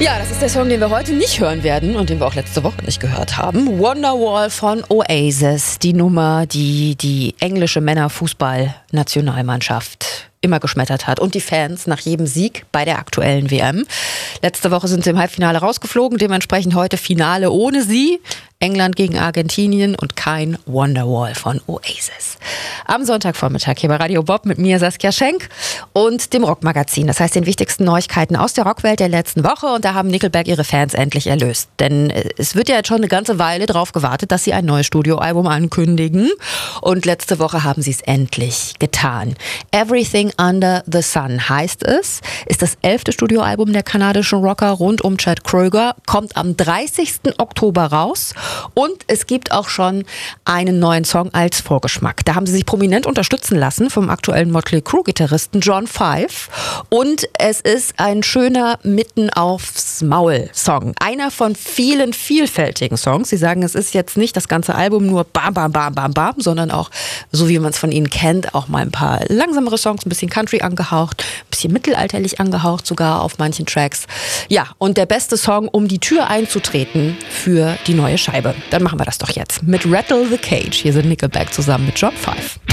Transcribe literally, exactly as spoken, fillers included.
Ja, das ist der Song, den wir heute nicht hören werden und den wir auch letzte Woche nicht gehört haben. Wonderwall von Oasis, die Nummer, die die englische Männerfußballnationalmannschaft immer geschmettert hat und die Fans nach jedem Sieg bei der aktuellen W M. Letzte Woche sind sie im Halbfinale rausgeflogen, dementsprechend heute Finale ohne sie. England gegen Argentinien und kein Wonderwall von Oasis. Am Sonntagvormittag hier bei Radio Bob mit mir Saskia Schenk und dem Rockmagazin. Das heißt den wichtigsten Neuigkeiten aus der Rockwelt der letzten Woche. Und da haben Nickelback ihre Fans endlich erlöst. Denn es wird ja jetzt schon eine ganze Weile darauf gewartet, dass sie ein neues Studioalbum ankündigen. Und letzte Woche haben sie es endlich getan. Everything Under the Sun heißt es. Ist das elfte Studioalbum der kanadischen Rocker rund um Chad Kroeger. Kommt am dreißigsten Oktober raus. Und es gibt auch schon einen neuen Song als Vorgeschmack. Da haben sie sich prominent unterstützen lassen vom aktuellen Motley Crue-Gitarristen John Five. Und es ist ein schöner Mitten aufs Maul-Song. Einer von vielen vielfältigen Songs. Sie sagen, es ist jetzt nicht das ganze Album nur bam, bam, bam, bam, bam, sondern auch, so wie man es von ihnen kennt, auch mal ein paar langsamere Songs, ein bisschen Country angehaucht, ein bisschen mittelalterlich angehaucht sogar auf manchen Tracks. Ja, und der beste Song, um die Tür einzutreten für die neue Scheibe. Dann machen wir das doch jetzt mit Rattle the Cage. Hier sind Nickelback zusammen mit John Five.